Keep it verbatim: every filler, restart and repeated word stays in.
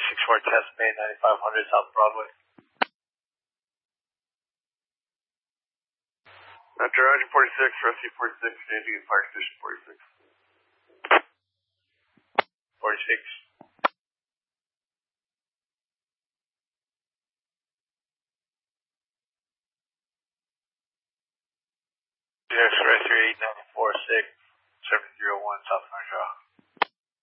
six four test bay, ninety-five hundred South Broadway. After Roger forty-six, Rescue forty-six, changing at Fire Station forty-six. forty-six. X-ray three eight nine four six, seven zero one South North Draw.